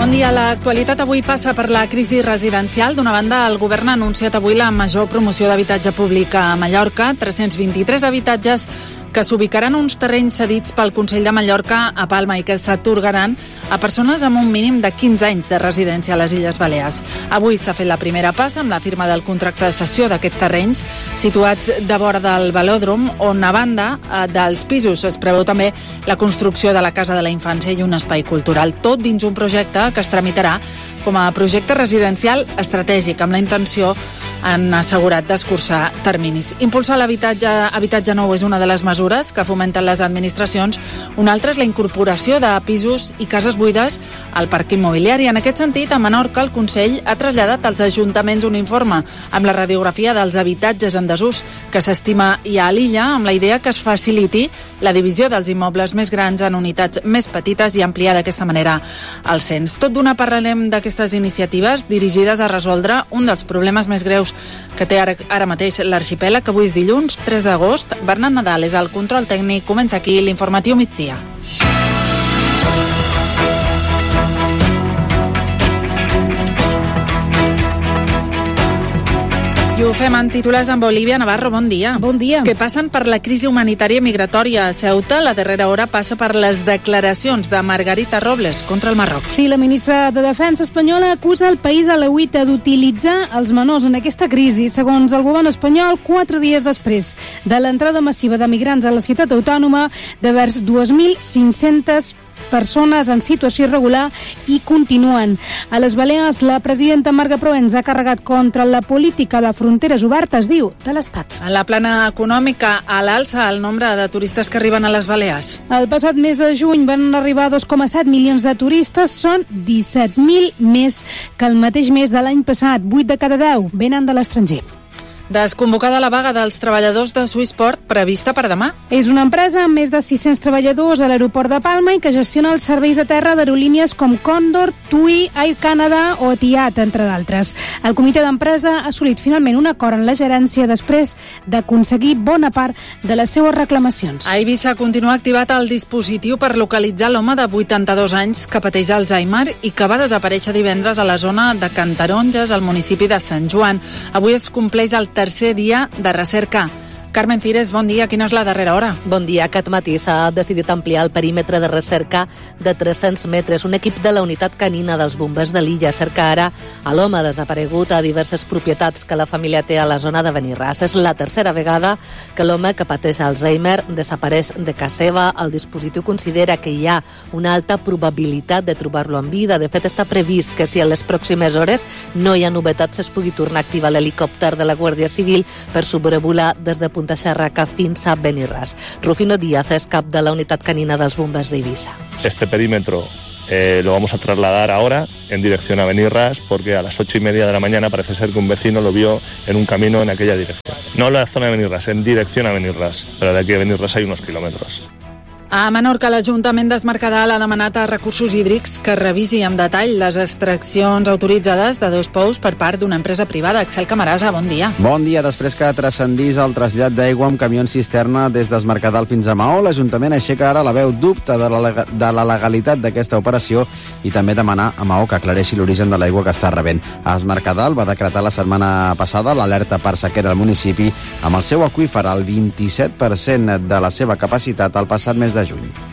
Bon dia. L'actualitat avui passa per la crisi residencial. D'una banda, el govern ha anunciat avui la major promoció d'habitatge públic a Mallorca, 323 habitatges que s'ubicaran uns terrenys cedits pel Consell de Mallorca a Palma i que s'atorgaran a persones amb un mínim de 15 anys de residència a les Illes Balears. Avui s'ha fet la primera passa amb la firma del contracte de cessió d'aquests terrenys situats de vora del velòdrom, on a banda dels pisos es preveu també la construcció de la Casa de la Infància i un espai cultural, tot dins un projecte que es tramitarà com a projecte residencial estratègic, amb la intenció, han assegurat, d'escurçar terminis. Impulsar l'habitatge nou és una de les mesures que fomenten les administracions. Una altra és la incorporació de pisos i cases buides al parc immobiliari. En aquest sentit, a Menorca, el Consell ha traslladat als ajuntaments un informe amb la radiografia dels habitatges en desús que s'estima hi ha a l'illa, amb la idea que es faciliti la divisió dels immobles més grans en unitats més petites i ampliar d'aquesta manera el cens. Tot d'una parlarem d'aquestes iniciatives dirigides a resoldre un dels problemes més greus que té ara mateix l'arxipèlag, que avui és dilluns, 3 d'agost. Bernat Nadal és el control tècnic. Comença aquí l'informatiu migdia. I ho fem en titulars amb Olivia Navarro. Bon dia. Bon dia. Que passen per la crisi humanitària i migratòria a Ceuta. La darrera hora passa per les declaracions de Margarita Robles contra el Marroc. Sí, la ministra de Defensa espanyola acusa el país alauita d'utilitzar els menors en aquesta crisi. Segons el govern espanyol, 4 dies després de l'entrada massiva de migrants a la ciutat autònoma, de vers 2.500 persones en situació irregular i continuen. A les Balears, la presidenta Marga Proens ha carregat contra la política de fronteres obertes, diu, de l'Estat. En la plana econòmica, a l'alça el nombre de turistes que arriben a les Balears. El passat mes de juny van arribar 2,7 milions de turistes, són 17.000 més que el mateix mes de l'any passat. 8 de cada 10 venen de l'estranger. Desconvocada la vaga dels treballadors de Swissport prevista per demà. És una empresa amb més de 600 treballadors a l'aeroport de Palma i que gestiona els serveis de terra d'aerolínies com Condor, TUI, Air Canada o Etihad, entre d'altres. El comitè d'empresa ha assolit finalment un acord en la gerència després d'aconseguir bona part de les seues reclamacions. A Eivissa continua activat el dispositiu per localitzar l'home de 82 anys que pateix Alzheimer i que va desaparèixer divendres a la zona de Cantaronges, al municipi de Sant Joan. Avui es compleix el tercer dia de recerca. Carmen Cires, bon dia. Quina és la darrera hora? Bon dia. Aquest matí s'ha decidit ampliar el perímetre de recerca de 300 metres. Un equip de la unitat canina dels bombers de l'illa cerca ara a l'home desaparegut a diverses propietats que la família té a la zona de Benirràs. És la tercera vegada que l'home que pateix Alzheimer desapareix de casa seva. El dispositiu considera que hi ha una alta probabilitat de trobar-lo en vida. De fet, està previst que si en les pròximes hores no hi ha novetats es pugui tornar a activar l'helicòpter de la Guàrdia Civil per sobrevolar des de Punta Xerraca fins a Benirràs. Rufino Díaz és cap de la unitat canina dels bombers d'Eivissa. Este perímetro lo vamos a trasladar ahora en dirección a Benirràs porque a las 8:30 de la mañana parece ser que un vecino lo vio en un camino en aquella dirección. No en la zona de Benirràs, en dirección a Benirràs, pero de aquí a Benirràs hay unos kilómetros. A Menorca, l'Ajuntament d'Es Mercadal ha demanat a Recursos Hídrics que revisi amb detall les extraccions autoritzades de 2 pous per part d'una empresa privada. Axel Camarasa, bon dia. Bon dia. Després que transcendís el trasllat d'aigua amb camions cisterna des d'Es Mercadal fins a Maó, l'Ajuntament aixeca ara la veu, dubte de la legalitat d'aquesta operació i també demanar a Maó que aclareixi l'origen de l'aigua que està rebent. Es Mercadal va decretar la setmana passada l'alerta per sequera al municipi amb el seu aqüífer al 27% de la seva capacitat el passat mes de juny.